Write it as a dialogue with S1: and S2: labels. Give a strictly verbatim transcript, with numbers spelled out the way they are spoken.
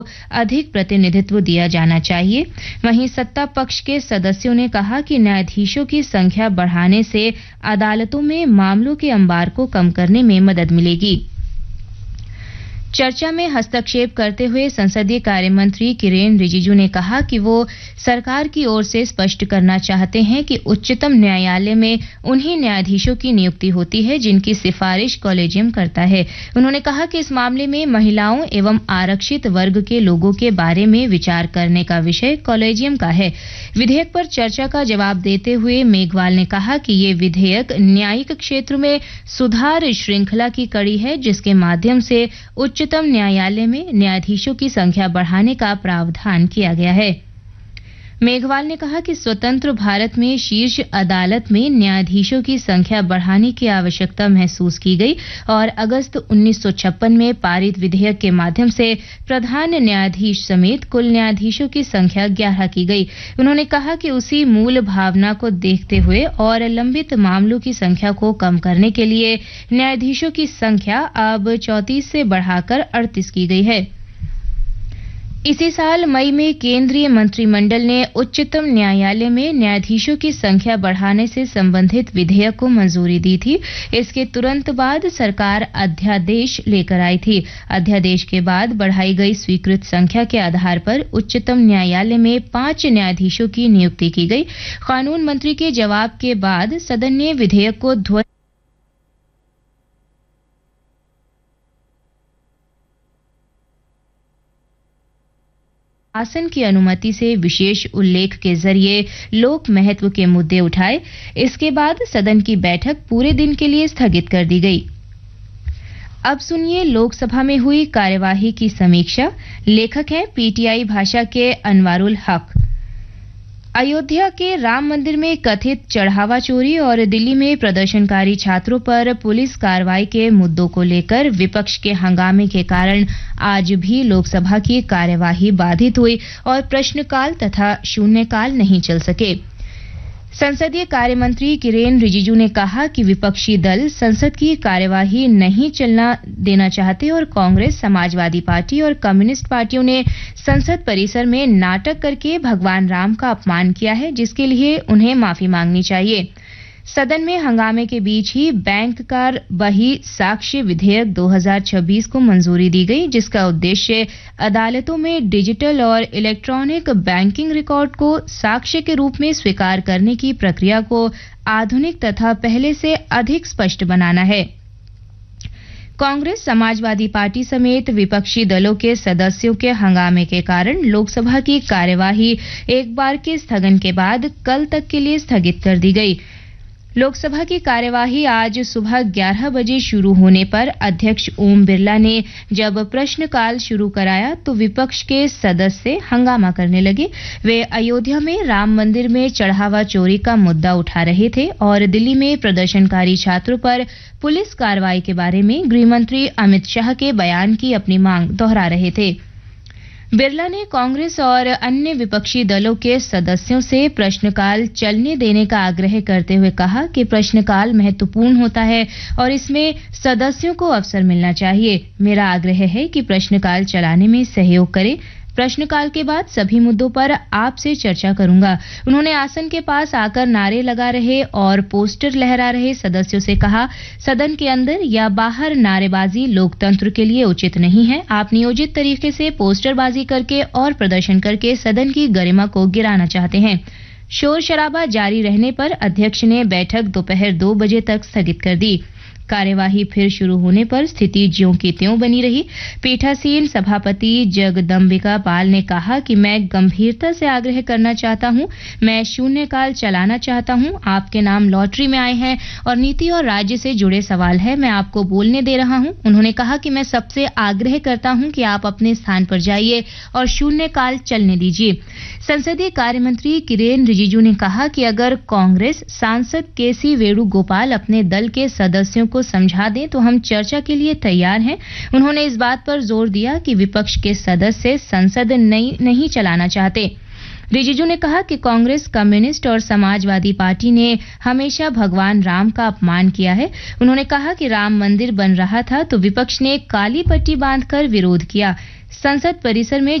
S1: अधिक प्रतिनिधित्व दिया जाना चाहिए। वहीं सत्ता पक्ष के सदस्यों ने कहा कि न्यायाधीशों की संख्या बढ़ाने से अदालतों में मामलों के अंबार को कम करने में मदद मिलेगी। चर्चा में हस्तक्षेप करते हुए संसदीय कार्य मंत्री किरेन रिजिजू ने कहा कि वो सरकार की ओर से स्पष्ट करना चाहते हैं कि उच्चतम न्यायालय में उन्हीं न्यायाधीशों की नियुक्ति होती है जिनकी सिफारिश कॉलेजियम करता है। उन्होंने कहा कि इस मामले में महिलाओं एवं आरक्षित वर्ग के लोगों के बारे में विचार करने का विषय कॉलेजियम का है। विधेयक पर चर्चा का जवाब देते हुए मेघवाल ने कहा कि ये विधेयक न्यायिक क्षेत्र में सुधार श्रृंखला की कड़ी है, जिसके माध्यम से उच्चतम न्यायालय में न्यायाधीशों की संख्या बढ़ाने का प्रावधान किया गया है। मेघवाल ने कहा कि स्वतंत्र भारत में शीर्ष अदालत में न्यायाधीशों की संख्या बढ़ाने की आवश्यकता महसूस की गई और अगस्त उन्नीस सौ छप्पन में पारित विधेयक के माध्यम से प्रधान न्यायाधीश समेत कुल न्यायाधीशों की संख्या ग्यारह की गई। उन्होंने कहा कि उसी मूल भावना को देखते हुए और लंबित मामलों की संख्या को कम करने के लिए न्यायाधीशों की संख्या अब चौंतीस से बढ़ाकर अड़तीस की गई है। इसी साल मई में केंद्रीय मंत्रिमंडल ने उच्चतम न्यायालय में न्यायाधीशों की संख्या बढ़ाने से संबंधित विधेयक को मंजूरी दी थी। इसके तुरंत बाद सरकार अध्यादेश लेकर आई थी। अध्यादेश के बाद बढ़ाई गई स्वीकृत संख्या के आधार पर उच्चतम न्यायालय में पांच न्यायाधीशों की नियुक्ति की गई। कानून मंत्री के जवाब के बाद सदन ने विधेयक को ध्वनि शासन की अनुमति से विशेष उल्लेख के जरिए लोक महत्व के मुद्दे उठाए। इसके बाद सदन की बैठक पूरे दिन के लिए स्थगित कर दी गई। अब सुनिए लोकसभा में हुई कार्यवाही की समीक्षा। लेखक हैं पीटीआई भाषा के अनवारुल हक। अयोध्या के राम मंदिर में कथित चढ़ावा चोरी और दिल्ली में प्रदर्शनकारी छात्रों पर पुलिस कार्रवाई के मुद्दों को लेकर विपक्ष के हंगामे के कारण आज भी लोकसभा की कार्यवाही बाधित हुई और प्रश्नकाल तथा शून्यकाल नहीं चल सके। संसदीय कार्य मंत्री किरेन रिजिजू ने कहा कि विपक्षी दल संसद की कार्यवाही नहीं चलना देना चाहते और कांग्रेस, समाजवादी पार्टी और कम्युनिस्ट पार्टियों ने संसद परिसर में नाटक करके भगवान राम का अपमान किया है, जिसके लिए उन्हें माफी मांगनी चाहिए। सदन में हंगामे के बीच ही बैंक कार बही साक्ष्य विधेयक दो हज़ार छब्बीस को मंजूरी दी गई, जिसका उद्देश्य अदालतों में डिजिटल और इलेक्ट्रॉनिक बैंकिंग रिकॉर्ड को साक्ष्य के रूप में स्वीकार करने की प्रक्रिया को आधुनिक तथा पहले से अधिक स्पष्ट बनाना है। कांग्रेस, समाजवादी पार्टी समेत विपक्षी दलों के सदस्यों के हंगामे के कारण लोकसभा की कार्यवाही एक बार के स्थगन के बाद कल तक के लिए स्थगित कर दी गई। लोकसभा की कार्यवाही आज सुबह ग्यारह बजे शुरू होने पर अध्यक्ष ओम बिरला ने जब प्रश्नकाल शुरू कराया तो विपक्ष के सदस्य हंगामा करने लगे। वे अयोध्या में राम मंदिर में चढ़ावा चोरी का मुद्दा उठा रहे थे और दिल्ली में प्रदर्शनकारी छात्रों पर पुलिस कार्रवाई के बारे में गृहमंत्री अमित शाह के बयान की अपनी मांग दोहरा रहे थे। बिरला ने कांग्रेस और अन्य विपक्षी दलों के सदस्यों से प्रश्नकाल चलने देने का आग्रह करते हुए कहा कि प्रश्नकाल महत्वपूर्ण होता है और इसमें सदस्यों को अवसर मिलना चाहिए। मेरा आग्रह है कि प्रश्नकाल चलाने में सहयोग करें। प्रश्नकाल के बाद सभी मुद्दों पर आपसे चर्चा करूंगा। उन्होंने आसन के पास आकर नारे लगा रहे और पोस्टर लहरा रहे सदस्यों से कहा, सदन के अंदर या बाहर नारेबाजी लोकतंत्र के लिए उचित नहीं है। आप नियोजित तरीके से पोस्टरबाजी करके और प्रदर्शन करके सदन की गरिमा को गिराना चाहते हैं। शोर शराबा जारी रहने पर अध्यक्ष ने बैठक दोपहर दो बजे तक स्थगित कर दी। कार्यवाही फिर शुरू होने पर स्थिति ज्यों की त्यों बनी रही। पीठासीन सभापति जगदम्बिका पाल ने कहा कि मैं गंभीरता से आग्रह करना चाहता हूं, मैं शून्यकाल चलाना चाहता हूं। आपके नाम लॉटरी में आए हैं और नीति और राज्य से जुड़े सवाल है, मैं आपको बोलने दे रहा हूं। उन्होंने कहा कि मैं सबसे आग्रह करता हूं कि आप अपने स्थान पर जाइए और शून्यकाल चलने दीजिए। संसदीय कार्य मंत्री किरेन रिजिजू ने कहा कि अगर कांग्रेस सांसद केसी वेणुगोपाल अपने दल के सदस्यों को समझा दें तो हम चर्चा के लिए तैयार हैं। उन्होंने इस बात पर जोर दिया कि विपक्ष के सदस्य संसद नहीं, नहीं चलाना चाहते। रिजिजू ने कहा कि कांग्रेस, कम्युनिस्ट और समाजवादी पार्टी ने हमेशा भगवान राम का अपमान किया है। उन्होंने कहा कि राम मंदिर बन रहा था तो विपक्ष ने काली पट्टी बांधकर विरोध किया। संसद परिसर में